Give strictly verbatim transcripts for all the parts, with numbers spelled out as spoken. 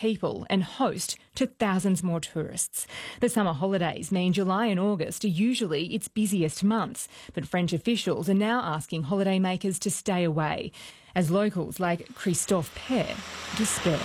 people and host to thousands more tourists. The summer holidays mean July and August are usually its busiest months, but French officials are now asking holidaymakers to stay away, as locals like Christophe Père despair.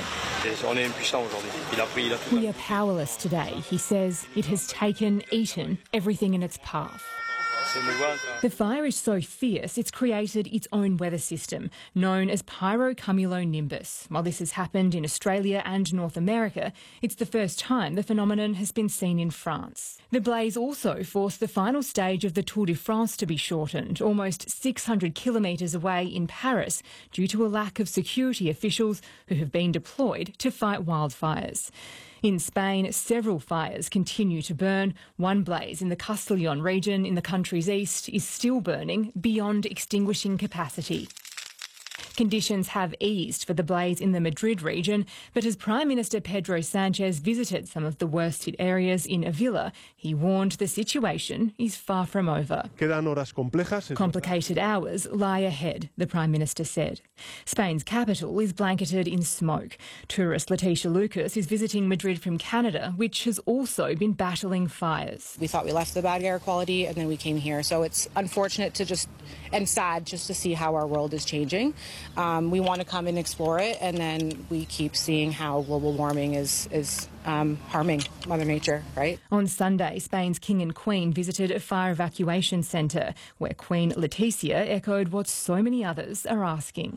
We are powerless today, he says. It has taken, eaten everything in its path. The fire is so fierce it's created its own weather system, known as pyrocumulonimbus. While this has happened in Australia and North America, it's the first time the phenomenon has been seen in France. The blaze also forced the final stage of the Tour de France to be shortened, almost six hundred kilometres away in Paris, due to a lack of security officials who have been deployed to fight wildfires. In Spain, several fires continue to burn. One blaze in the Castellón region in the country's east is still burning beyond extinguishing capacity. Conditions have eased for the blaze in the Madrid region, but as Prime Minister Pedro Sanchez visited some of the worst-hit areas in Avila, he warned the situation is far from over. Complicated hours lie ahead, the Prime Minister said. Spain's capital is blanketed in smoke. Tourist Leticia Lucas is visiting Madrid from Canada, which has also been battling fires. We thought we left the bad air quality and then we came here, so it's unfortunate to just, and sad just to see how our world is changing. Um, we want to come and explore it, and then we keep seeing how global warming is, is um, harming Mother Nature, right? On Sunday, Spain's King and Queen visited a fire evacuation centre where Queen Letizia echoed what so many others are asking.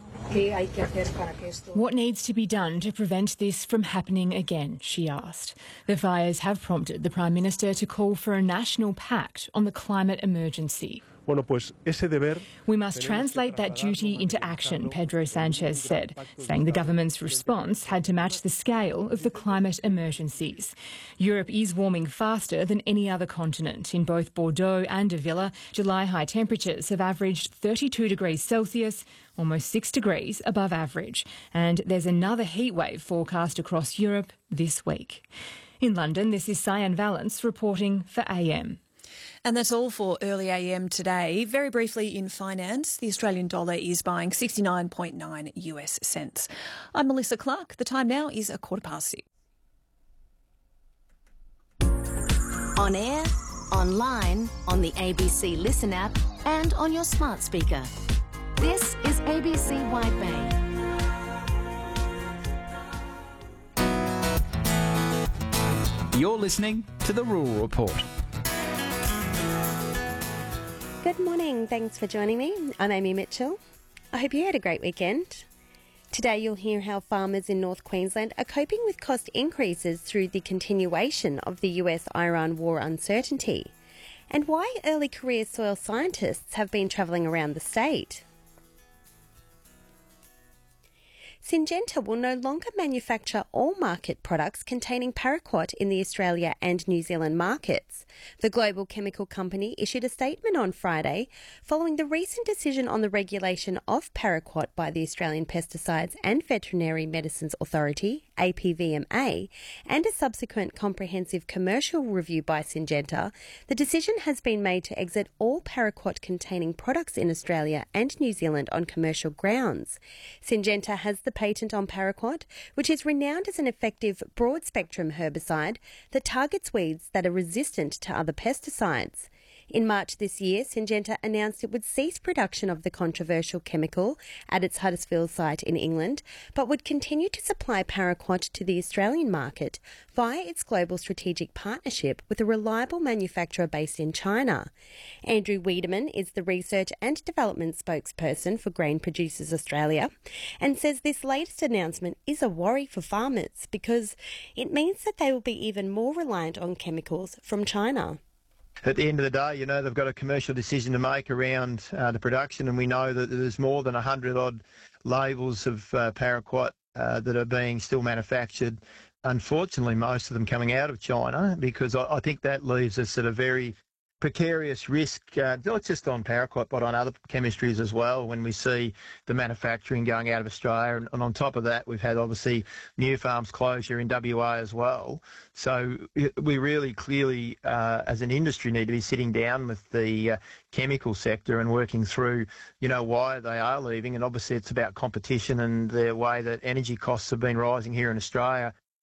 What needs to be done to prevent this from happening again, she asked. The fires have prompted the Prime Minister to call for a national pact on the climate emergency. We must translate that duty into action, Pedro Sanchez said, saying the government's response had to match the scale of the climate emergencies. Europe is warming faster than any other continent. In both Bordeaux and Avila, July high temperatures have averaged thirty-two degrees Celsius, almost six degrees above average. And there's another heatwave forecast across Europe this week. In London, this is Cyan Valance reporting for A M. And that's all for early A M today. Very briefly in finance, the Australian dollar is buying sixty-nine point nine U S cents. I'm Melissa Clark. The time now is a quarter past six. On air, online, on the A B C Listen app and on your smart speaker. This is A B C Wide Bay. You're listening to The Rural Report. Good morning, thanks for joining me. I'm Amy Mitchell. I hope you had a great weekend. Today you'll hear how farmers in North Queensland are coping with cost increases through the continuation of the U S Iran war uncertainty, and why early career soil scientists have been travelling around the state. Syngenta will no longer manufacture all market products containing paraquat in the Australia and New Zealand markets. The global chemical company issued a statement on Friday following the recent decision on the regulation of paraquat by the Australian Pesticides and Veterinary Medicines Authority, A P V M A, and a subsequent comprehensive commercial review by Syngenta. The decision has been made to exit all paraquat containing products in Australia and New Zealand on commercial grounds. Syngenta has the patent on paraquat, which is renowned as an effective broad-spectrum herbicide that targets weeds that are resistant to other pesticides. In March this year, Syngenta announced it would cease production of the controversial chemical at its Huddersfield site in England, but would continue to supply paraquat to the Australian market via its global strategic partnership with a reliable manufacturer based in China. Andrew Wiedemann is the research and development spokesperson for Grain Producers Australia and says this latest announcement is a worry for farmers because it means that they will be even more reliant on chemicals from China. At the end of the day, you know, they've got a commercial decision to make around uh, the production, and we know that there's more than one hundred odd labels of uh, paraquat uh, that are being still manufactured. Unfortunately, most of them coming out of China, because I, I think that leaves us at a very precarious risk, uh, not just on paraquat, but on other chemistries as well, when we see the manufacturing going out of Australia. And, and on top of that, we've had, obviously, Nufarm's closure in W A as well. So we really clearly, uh, as an industry, need to be sitting down with the uh, chemical sector and working through, you know, why they are leaving. And obviously it's about competition and the way that energy costs have been rising here in Australia.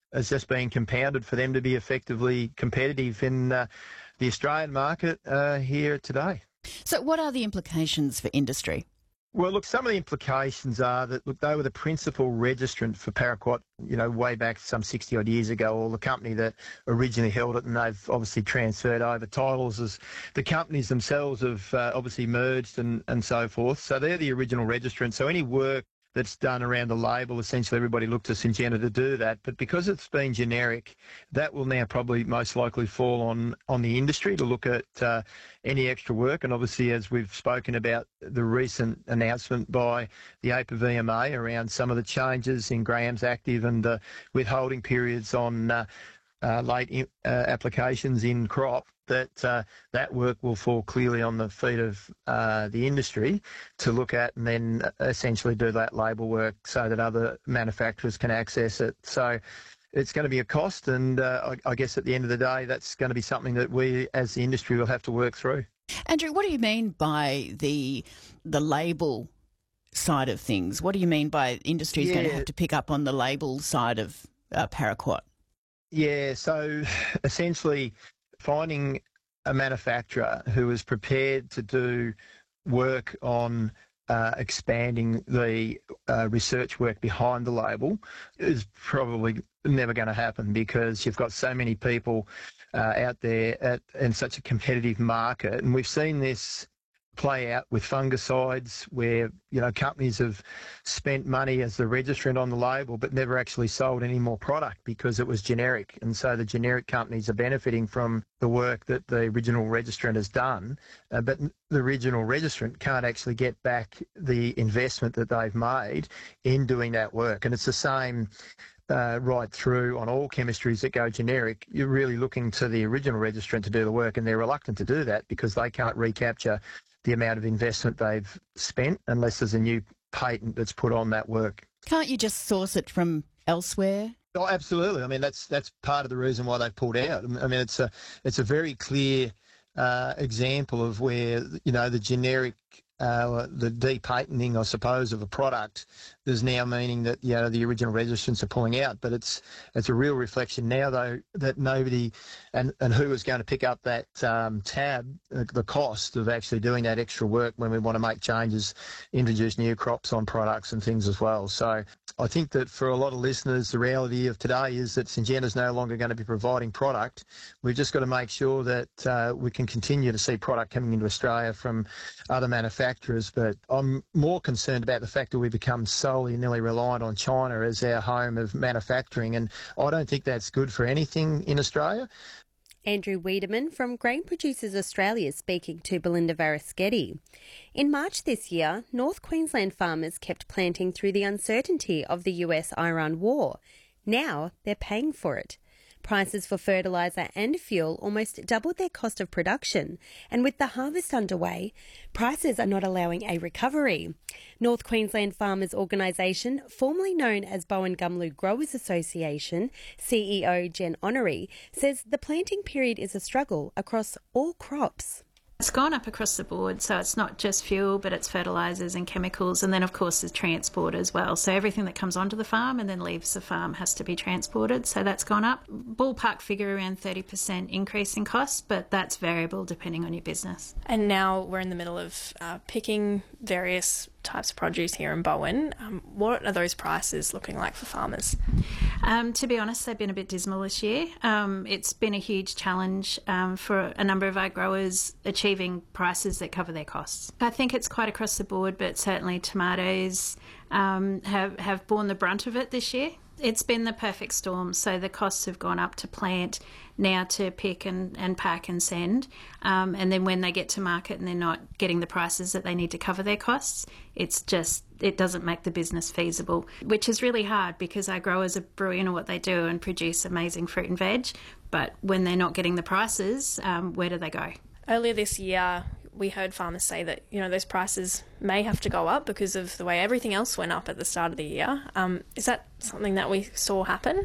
has just been compounded for them to be effectively competitive in uh, the Australian market uh, here today. So what are the implications for industry? Well, look, some of the implications are that, look, they were the principal registrant for paraquat, you know, way back some sixty odd years ago, or the company that originally held it, and they've obviously transferred over titles as the companies themselves have uh, obviously merged and, and so forth. So they're the original registrant. So any work that's done around the label, essentially everybody looked to Syngenta to do that. But because it's been generic, that will now probably most likely fall on, on the industry to look at uh, any extra work. And obviously, as we've spoken about the recent announcement by the A P V M A around some of the changes in grams active and the withholding periods on uh, uh, late in, uh, applications in crop, that uh, that work will fall clearly on the feet of uh, the industry to look at and then essentially do that label work so that other manufacturers can access it. So it's going to be a cost, and uh, I, I guess at the end of the day, that's going to be something that we as the industry will have to work through. Andrew, what do you mean by the the label side of things? What do you mean by industry is yeah. going to have to pick up on the label side of uh, paraquat? Yeah, so essentially finding a manufacturer who is prepared to do work on uh, expanding the uh, research work behind the label is probably never going to happen, because you've got so many people uh, out there at, in such a competitive market. And we've seen this play out with fungicides where, you know, companies have spent money as the registrant on the label but never actually sold any more product because it was generic. And so the generic companies are benefiting from the work that the original registrant has done, uh, but the original registrant can't actually get back the investment that they've made in doing that work. And it's the same Uh, right through on all chemistries that go generic. You're really looking to the original registrant to do the work, and they're reluctant to do that because they can't recapture the amount of investment they've spent unless there's a new patent that's put on that work. Can't you just source it from elsewhere? Oh, absolutely. I mean, that's that's part of the reason why they've pulled out. I mean, it's a it's a very clear uh, example of where, you know, the generic Uh, the depatenting, I suppose, of a product is now meaning that, you know, the original registrants are pulling out. But it's it's a real reflection now, though, that nobody and, and who is going to pick up that um, tab, uh, the cost of actually doing that extra work when we want to make changes, introduce new crops on products and things as well. So I think that for a lot of listeners, the reality of today is that Syngenta is no longer going to be providing product. We've just got to make sure that uh, we can continue to see product coming into Australia from other manufacturers. But I'm more concerned about the fact that we become solely nearly reliant on China as our home of manufacturing, and I don't think that's good for anything in Australia. Andrew Wiedemann from Grain Producers Australia speaking to Belinda Varaschetti. In March this year, North Queensland farmers kept planting through the uncertainty of the U S Iran war. Now they're paying for it. Prices for fertiliser and fuel almost doubled their cost of production, and with the harvest underway, prices are not allowing a recovery. North Queensland Farmers Organisation, formerly known as Bowen Gumlu Growers Association, C E O Jen Honoré, says the planting period is a struggle across all crops. It's gone up across the board, so it's not just fuel, but it's fertilisers and chemicals, and then of course there's transport as well. So everything that comes onto the farm and then leaves the farm has to be transported, so that's gone up. Ballpark figure around thirty percent increase in cost, but that's variable depending on your business. And now we're in the middle of uh, picking various types of produce here in Bowen. Um, what are those prices looking like for farmers? Um, to be honest, they've been a bit dismal this year. Um, it's been a huge challenge um, for a number of our growers achieving prices that cover their costs. I think it's quite across the board, but certainly tomatoes um, have, have borne the brunt of it this year. It's been the perfect storm, so the costs have gone up to plant, now to pick and, and pack and send, um, and then when they get to market and they're not getting the prices that they need to cover their costs, it's just, it doesn't make the business feasible, which is really hard because our growers are brilliant at what they do and produce amazing fruit and veg, but when they're not getting the prices, um, where do they go? Earlier this year, we heard farmers say that, you know, those prices may have to go up because of the way everything else went up at the start of the year. Um, is that something that we saw happen?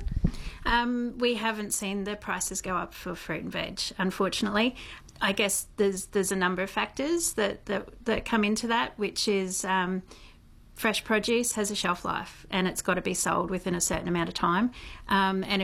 Um, we haven't seen the prices go up for fruit and veg, unfortunately. I guess there's there's a number of factors that, that, that come into that, which is um, fresh produce has a shelf life and it's got to be sold within a certain amount of time. Um, and